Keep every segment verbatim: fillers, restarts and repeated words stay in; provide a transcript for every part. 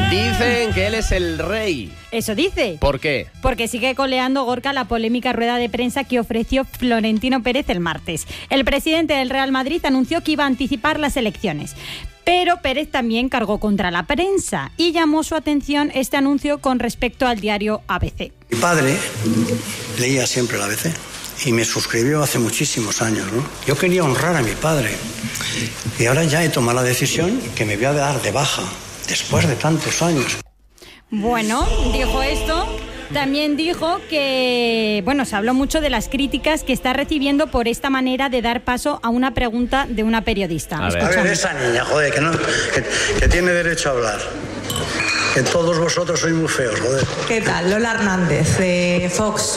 Dicen que él es el rey. Eso dice. ¿Por qué? Porque sigue coleando Gorka la polémica rueda de prensa que ofreció Florentino Pérez el martes. El presidente del Real Madrid anunció que iba a anticipar las elecciones. Pero Pérez también cargó contra la prensa y llamó su atención este anuncio con respecto al diario A B C. Mi padre leía siempre el A B C y me suscribió hace muchísimos años, ¿no? Yo quería honrar a mi padre y ahora ya he tomado la decisión que me voy a dar de baja después de tantos años. Bueno, dijo esto. También dijo que, bueno, se habló mucho de las críticas que está recibiendo por esta manera de dar paso a una pregunta de una periodista. A ver, a ver esa niña, joder, que, no, que, que tiene derecho a hablar. Que todos vosotros sois muy feos, joder. ¿Qué tal? Lola Hernández, de Fox.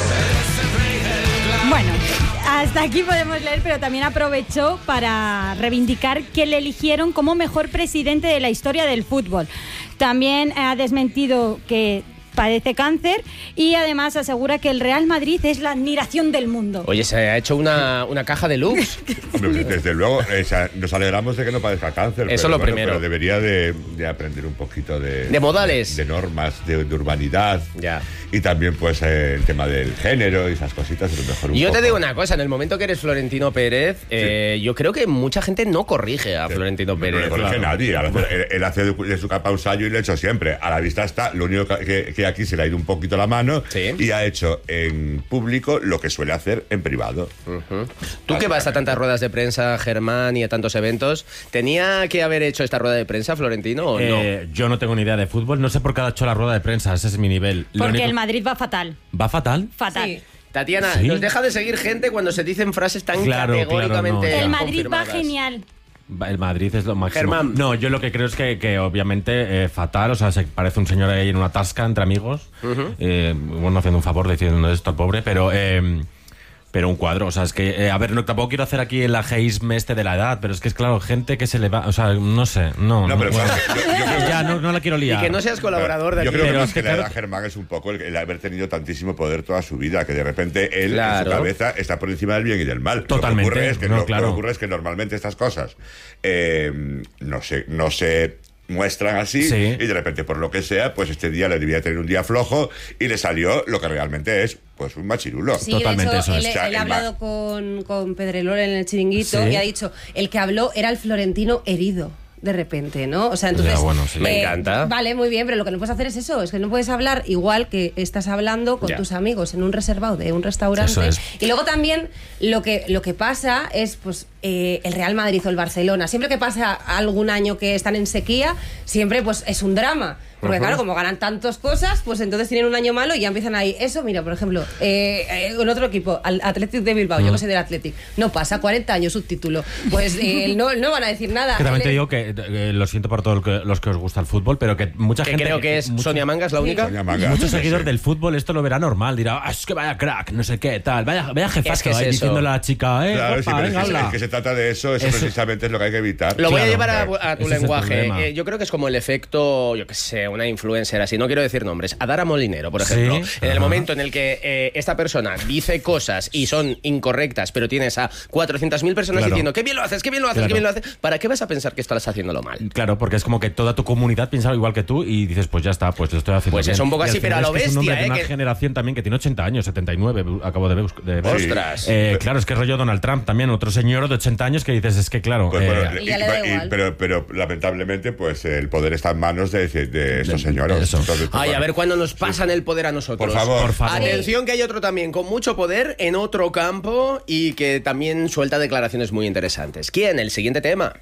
Bueno, hasta aquí podemos leer, pero también aprovechó para reivindicar que le eligieron como mejor presidente de la historia del fútbol. También ha desmentido que padece cáncer y además asegura que el Real Madrid es la admiración del mundo. Oye, se ha hecho una, una caja de luz. Hombre, desde luego, esa, nos alegramos de que no padezca cáncer. Eso es lo bueno, primero. Pero debería de, de aprender un poquito de... De modales. De, de normas, de, de urbanidad. Ya. Y también, pues, eh, el tema del género y esas cositas, es lo mejor un Yo poco. te digo una cosa, en el momento que eres Florentino Pérez, sí. eh, yo creo que mucha gente no corrige a sí. Florentino Pérez. No corrige claro. nadie. Él, él hace de su capa un sallo y lo ha hecho siempre. A la vista está, lo único que, que aquí se le ha ido un poquito la mano sí. y ha hecho en público lo que suele hacer en privado. Uh-huh. Tú que vas a tantas ruedas de prensa, Germán, y a tantos eventos, ¿tenía que haber hecho esta rueda de prensa, Florentino, o eh, no? Yo no tengo ni idea de fútbol, no sé por qué ha hecho la rueda de prensa, ese es mi nivel. Porque único... el Madrid va fatal. ¿Va fatal? Fatal. Sí. Tatiana, ¿Sí? nos deja de seguir gente cuando se dicen frases tan claro, categóricamente claro, no, el Madrid confirmadas. va genial. El Madrid es lo máximo. Germán. No, yo lo que creo es que, que obviamente eh, fatal, o sea, se parece un señor ahí en una tasca entre amigos, uh-huh. eh, bueno, haciendo un favor diciendo esto al pobre, pero eh, pero un cuadro, o sea, es que, eh, a ver, no, tampoco quiero hacer aquí el ageísme este de la edad, pero es que es claro, gente que se le va, o sea, no sé, no. No, pero no, bueno, bueno, yo, yo creo ya, que, no, no la quiero liar. Y que no seas colaborador de yo aquí. Yo creo pero que es más que, que, que claro, le da Germán es un poco el, el haber tenido tantísimo poder toda su vida, que de repente él, claro. en su cabeza, está por encima del bien y del mal. Totalmente. Lo que ocurre es que, no, lo, claro. lo que, ocurre es que normalmente estas cosas eh, no sé, no sé... muestran así sí. y de repente por lo que sea pues este día le debía tener un día flojo y le salió lo que realmente es pues un machirulo. Sí, totalmente de hecho, eso él, es. él O sea, ha el hablado ma- con, con Pedrerol en el chiringuito sí. y ha dicho el que habló era el Florentino herido de repente, ¿no? O sea, entonces... Ya, bueno, sí. Me eh, encanta. Vale, muy bien, pero lo que no puedes hacer es eso, es que no puedes hablar igual que estás hablando con ya. tus amigos en un reservado de un restaurante. Eso es. Y luego también lo que, lo que pasa es, pues, eh, el Real Madrid o el Barcelona. Siempre que pasa algún año que están en sequía, siempre, pues, es un drama. Porque, uh-huh. claro, como ganan tantas cosas, pues entonces tienen un año malo y ya empiezan ahí. Eso, mira, por ejemplo, eh, eh, en otro equipo, al Athletic de Bilbao, uh-huh. yo que soy del Athletic, no pasa, cuarenta años subtítulo. Pues eh, no, no van a decir nada. Que también Él te es... digo que eh, lo siento por todos los que os gusta el fútbol, pero que mucha que gente... creo que es mucho, Sonia Mangas la única. Sonia Mangas. Muchos Sí, seguidores sí. del fútbol esto lo verá normal, dirá, ah, es que vaya crack, no sé qué, tal, vaya, vaya jefazo, Es que es ahí eso. diciéndole a la chica, eh, Claro, opa, sí, pero venga, es, que, habla. es que se trata de eso, eso, Eso. precisamente es lo que hay que evitar. Lo voy a Claro, llevar a, claro. a tu Ese es el lenguaje. problema. Eh, yo creo que es como el efecto, yo qué sé, una influencer así. No quiero decir nombres. Adara Molinero, por ejemplo. Sí. En el Ajá. momento en el que eh, esta persona dice cosas y son incorrectas, pero tienes a cuatrocientas mil personas Claro. diciendo qué bien lo haces, qué bien lo haces, Claro. qué bien lo haces. ¿Para qué vas a pensar que estás haciéndolo mal? Claro, porque es como que toda tu comunidad piensa igual que tú y dices, pues ya está, pues lo estoy haciendo Pues bien. es un poco Y al así, pero final a lo es que es un hombre bestia, de ¿eh? una Que- generación también que tiene ochenta años, setenta y nueve, acabo de ver. De ver. Ostras. Eh, claro, es que rollo Donald Trump también, otro señor de ochenta años que dices, es que claro... Pues, eh, bueno, Y ya le da y- igual. pero, pero lamentablemente pues el poder está en manos de, de estos señores. eso. Entonces, pues, Ay, bueno. a ver cuándo nos pasan el poder a nosotros. Por favor. Por favor. Atención, que hay otro también con mucho poder en otro campo y que también suelta declaraciones muy interesantes. ¿Quién? El siguiente tema.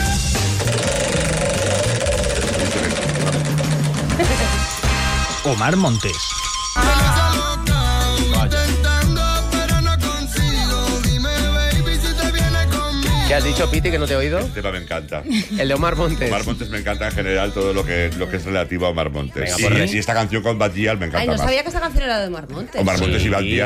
Omar Montes. ¿Qué has dicho, Piti, que no te he oído? Este tema me encanta. El de Omar Montes. Omar Montes me encanta en general todo lo que, lo que es relativo a Omar Montes. Venga, y, por ahí. y esta canción con Bad Gyal me encanta Ay, no más. sabía que esa canción era de Omar Montes. Omar Montes y Bad Sí. Gyal